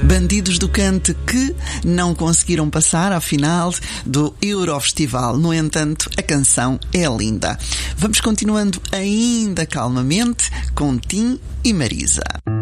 Bandidos do Cante que não conseguiram passar à final do Eurofestival. No entanto, a canção é linda. Vamos continuando ainda calmamente com Tim e Marisa.